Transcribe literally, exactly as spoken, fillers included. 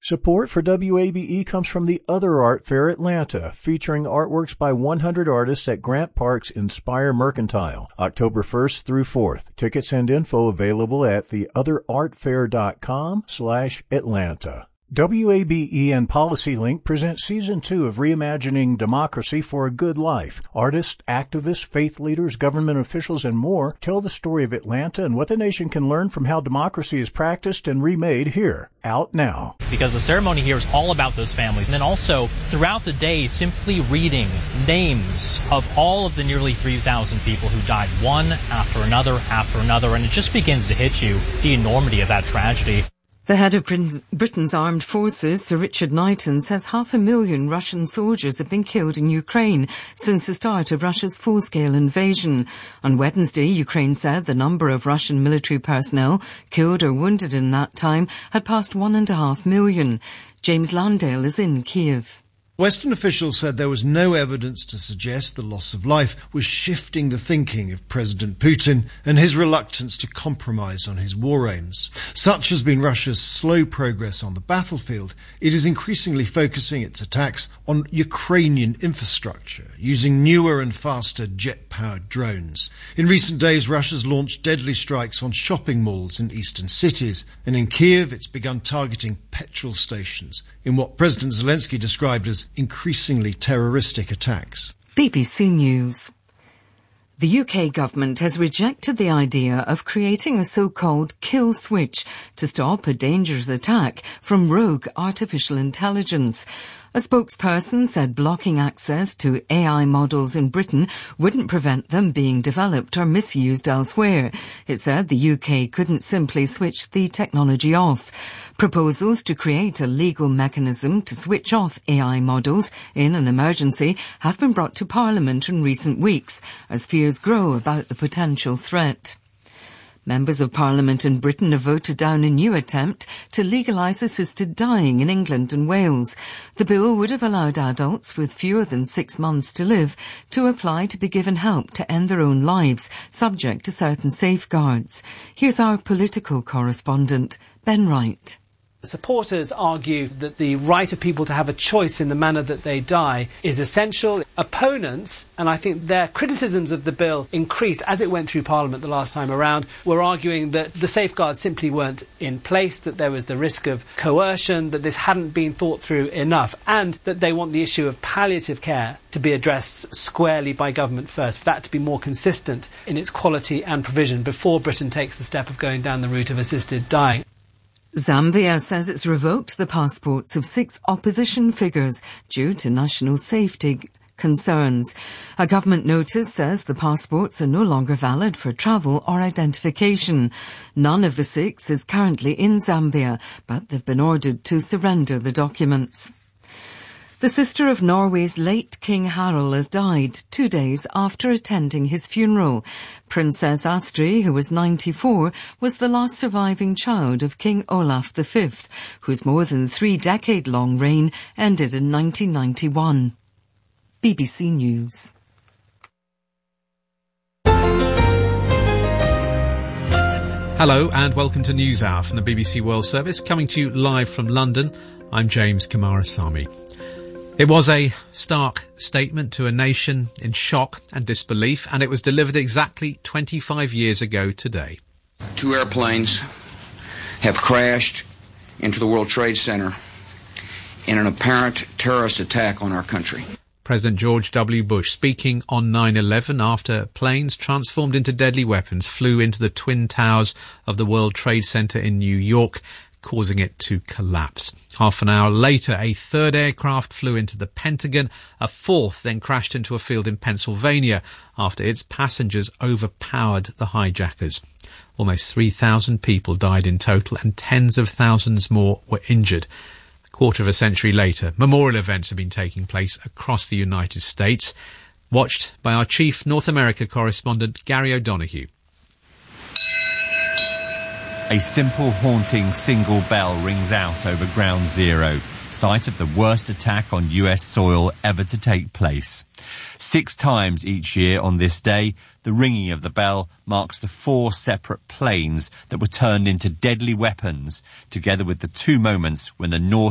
Support for W A B E comes from the Other Art Fair Atlanta, featuring artworks by one hundred artists at Grant Park's Inspire Mercantile, October first through fourth. Tickets and info available at the other art fair dot com slash Atlanta. W A B E and PolicyLink present Season two of Reimagining Democracy for a Good Life. Artists, activists, faith leaders, government officials, and more tell the story of Atlanta and what the nation can learn from how democracy is practiced and remade here. Out now. Because the ceremony here is all about those families. And then also, throughout the day, simply reading names of all of the nearly three thousand people who died, one after another after another. And it just begins to hit you, the enormity of that tragedy. The head of Britain's armed forces, Sir Richard Knighton, says half a million Russian soldiers have been killed in Ukraine since the start of Russia's full-scale invasion. On Wednesday, Ukraine said the number of Russian military personnel killed or wounded in that time had passed one and a half million. James Landale is in Kiev. Western officials said there was no evidence to suggest the loss of life was shifting the thinking of President Putin and his reluctance to compromise on his war aims. Such has been Russia's slow progress on the battlefield. It is increasingly focusing its attacks on Ukrainian infrastructure, using newer and faster jet-powered drones. In recent days, Russia's launched deadly strikes on shopping malls in eastern cities, and in Kiev it's begun targeting petrol stations in what President Zelensky described as increasingly terroristic attacks. B B C News. The U K government has rejected the idea of creating a so-called kill switch to stop a dangerous attack from rogue artificial intelligence. A spokesperson said blocking access to A I models in Britain wouldn't prevent them being developed or misused elsewhere. It said the U K couldn't simply switch the technology off. Proposals to create a legal mechanism to switch off A I models in an emergency have been brought to Parliament in recent weeks as fears grow about the potential threat. Members of Parliament in Britain have voted down a new attempt to legalise assisted dying in England and Wales. The bill would have allowed adults with fewer than six months to live to apply to be given help to end their own lives, subject to certain safeguards. Here's our political correspondent, Ben Wright. Supporters argue that the right of people to have a choice in the manner that they die is essential. Opponents, and I think their criticisms of the bill increased as it went through Parliament the last time around, were arguing that the safeguards simply weren't in place, that there was the risk of coercion, that this hadn't been thought through enough, and that they want the issue of palliative care to be addressed squarely by government first, for that to be more consistent in its quality and provision before Britain takes the step of going down the route of assisted dying. Zambia says it's revoked the passports of six opposition figures due to national safety concerns. A government notice says the passports are no longer valid for travel or identification. None of the six is currently in Zambia, but they've been ordered to surrender the documents. The sister of Norway's late King Harald has died two days after attending his funeral. Princess Astrid, who was ninety-four, was the last surviving child of King Olaf the Fifth, whose more than three-decade-long reign ended in nineteen ninety-one. B B C News. Hello and welcome to NewsHour from the B B C World Service, coming to you live from London. I'm James Kumarasamy. It was a stark statement to a nation in shock and disbelief, and it was delivered exactly twenty-five years ago today. Two airplanes have crashed into the World Trade Center in an apparent terrorist attack on our country. President George W. Bush speaking on nine eleven after planes transformed into deadly weapons flew into the Twin Towers of the World Trade Center in New York, causing it to collapse. Half an hour later, a third aircraft flew into the Pentagon. A fourth then crashed into a field in Pennsylvania after its passengers overpowered the hijackers. Almost three thousand people died in total and tens of thousands more were injured. A quarter of a century later, memorial events have been taking place across the United States, watched by our chief North America correspondent, Gary O'Donoghue. A simple, haunting single bell rings out over Ground Zero, site of the worst attack on U S soil ever to take place. Six times each year on this day, the ringing of the bell marks the four separate planes that were turned into deadly weapons, together with the two moments when the North